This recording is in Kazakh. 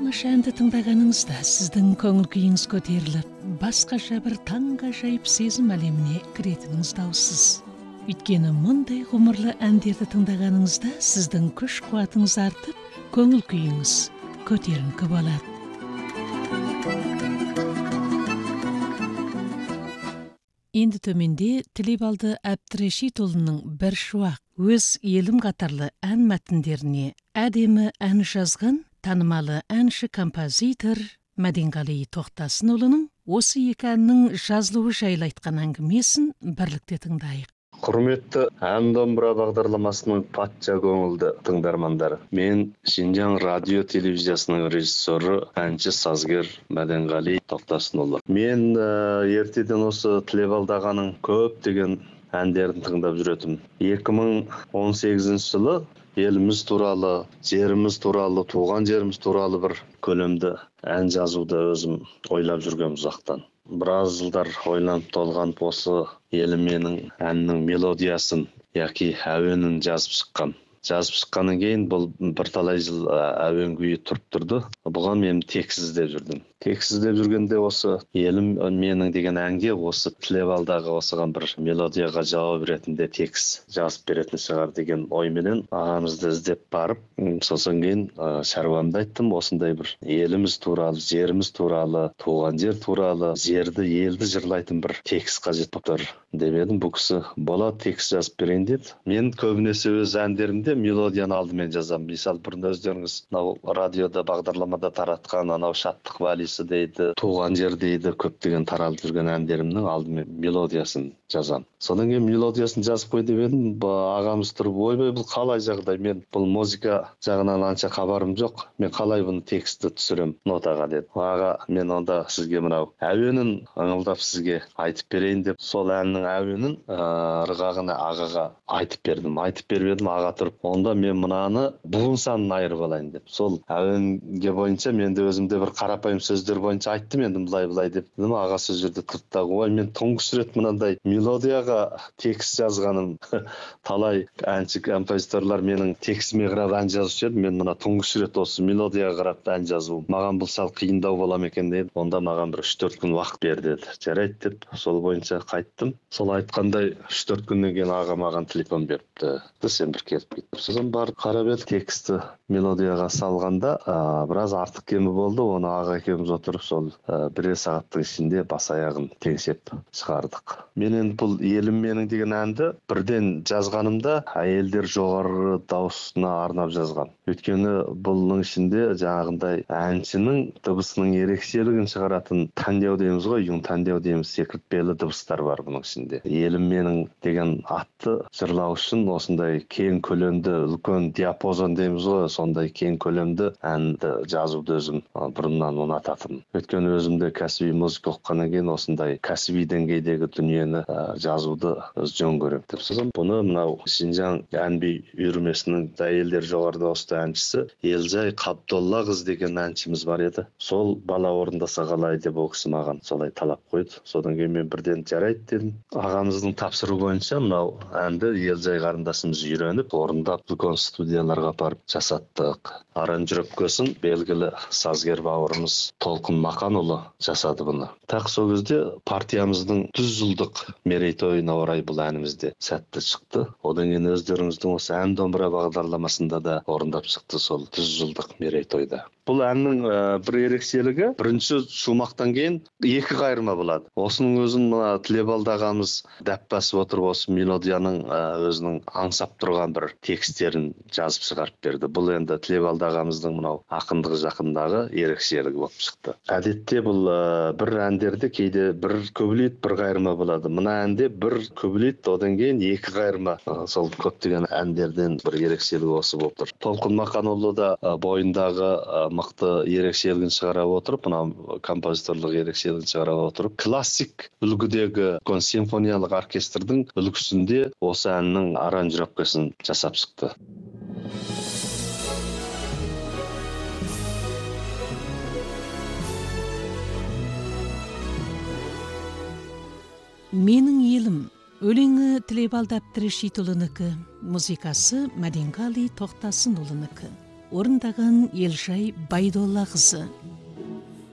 тамаша әнді тыңдағаныңызда сіздің көңіл күйіңіз көтеріліп, басқаша бір таңғажайып сезім әлеміне кіретініңіз даусыз. Өйткені мұндай ғұмырлы әндерді тыңдағаныңызда сіздің күш қуатыңыз артып, көңіл күйіңіз көтеріңкі болады. Енді төменде Тілебалды Әбдірешитұлының бір шуақ өз елім қатарлы ән мәтіндеріне әдемі ән жазған танымалы әнші-композитор Мәденғали Тоқтасынұлының осы екі әннің жазылуы жайлы айтқан әңгімесін бірлікте тыңдайық. Құрметті ән домбыра бағдарламасының патша көңілді тыңдармандары. Мен Шинжаң радио телевизиясының режиссері, әнші сазгер Мәденғали Тоқтасынұлы. Мен ертеден осы Тілебалды ағаның көптеген әндерін тыңдап жүретім. 2018 жылы еліміз туралы, жеріміз туралы, туған жеріміз туралы бір көлемді ән жазуды өзім ойлап жүргем ұзақтан. Біраз жылдар ойланып толған осы елім менің әннің мелодиясын, яки әуенін жазып шыққаннан кейін бұл бірталай жыл әуен күйі тұрып тұрды. Бұған мен текст іздеп жүрдім. Текст іздеп жүргенде осы елім менің деген әнге осы Тілебалдағы осыған бір мелодияға жауап ретінде текст жазып беретін шығар деген ойменен ағамызды іздеп барып, сосын кейін шаруамды айттым, осындай бір еліміз туралы, жеріміз туралы, туған жер туралы, жерді, елді жырлайтын бір текст қажет болып тұр деп едім. Бұл кісі болады, текст жазып берейін деді. Мен көбінесе өз әндерімде мелодияны алдымен жазамын. Мысалы, бұрын өздеріңіз радиода бағдарламада таратқан анау шаттық валисі дейді, туған жер дейді, көптеген таралып жүрген әндерімнің алдымен мелодиясын жазамын. Содан кейін мелодиясын жазып қой деп едім, ағамыз тұрып, ойбай, бұл қалай жағдай, мен бұл музыка жағынан анша хабарым жоқ, мен қалай бұны текстті түсірем нотаға деді. Аға, мен онда сізге мынау әуенін аңылдап сізге айтып берейін деп, сол әннің әуенін ырғағына ағаға айтып бердім. Айтып беріп едім, аға тұрып, онда мен мынаны буын санын айырып алайын деп. Сол әуенге бойынша мен де өзімде бір қарапайым сөздер бойынша айттым, енді былай деп. Аға сол жерде тұрды, ой, мен тұңғыш рет мынандай мелодияға текст жазғаным. Талай әнші композиторлар менің текстіме қарап ән жазушы еді, мен мына тұңғыш рет осы мелодияға қарап ән жазуым. Маған бұл сәл қиындау бола ма екен деді. Онда маған бір 3-4 күн уақыт бер деді. Жарайды деп, сол бойынша қайттым. Сол айтқандай 3-4 күннен кейін аға маған телефон беріпті. Сен бір келіп кет. Сосын барып қарап еді, тексті мелодияға салғанда біраз артық кемі болды. Оны аға екеуміз отырып сол бірер сағаттың ішінде бас аяғын теңсеп шығардық. Мен енді бұл елім менің деген әнді бірден жазғанымда әйелдер жоғары дауысына арнап жазған. Өйткені бұның ішінде жаңағындай әншінің дыбысының ерекшелігін шығаратын таңдау дейміз ғой, юң таңдау дейміз, секіртпелі дыбыстар бар бұның ішінде. Елім менің деген атты жырлау үшін осындай кең көлемді, үлкен диапазон дейміз ғой, сондай кең көлемді әнді жазуды өзім бұрыннан ұнататым. Өйткені өзімде кәсіби музыка оқығаннан кейін осындай кәсіби деңгейдегі дүниені жазуды жөн көремін деп. Сосын бұны мынау Шинжаң ән-би үйірмесінің әйелдер жоғары дауысты әншісі Елжай Қабдолла қыз деген әншіміз бар еді. Сол бала орындаса қалай деп ол кісі маған солай талап қойды. Содан кейін мен бірден жарайды дедім. Ағамыздың тапсыру бойынша мынау әнді Елжай қарындасымыз үйреніп, орындап үлкен студияларға барып жасаттық. Аранжировкасын белгілі сазгер бауырымыз Толқын Мақанұлы жасады бұны. Так сол кезде партиямыздың 100 жылдық мерейтойына орай бұл әнімізде сәтті шықты. Одан кейін өздеріңіздің осы ән домбыра бағдарламасында да орындап шықты сол 100 жылдық мерейтойда. Бұл әннің бір ерекшелігі, бірінші шумақтан кейін екі қайырма болады. Осының өзін Тілебалды ағамыз дәп басып отырып, осы мелодияның өзінің аңсап тұрған бір текстерін жазып шығарып берді. Бұл енді Тілебалды ағамыздың мынау ақындығы жақындағы ерекшелігі болып шықты. Әдетте бұл бір әндерде кейде бір көбілет, бір қайырма болады. Мына әнде бір көбілет, одан кейін екі қайырма. Сол көптеген әндерден бір ерекшелігі осы болып тұр. Толқын Мақанұлы да бойындағы мықты ерекшелігін шығара отырып, мына композиторлық ерекшелігін шығара отырып, классик үлгідегі симфониялық оркестрдің үлгісінде осы әннің аранжировкасын жасап шықты. Менің елім өлеңі Тілебалды Әбдірешитұлынікі, музыкасы Мәденғали Тоқтасынұлынікі. орындаған Елжай Байдолла қызы.